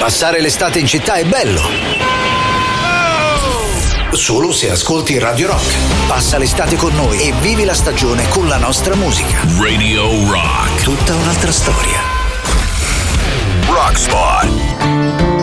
Passare l'estate in città è bello. Solo se ascolti Radio Rock. Passa l'estate con noi e vivi la stagione con la nostra musica. Radio Rock. Tutta un'altra storia. Rock Spot.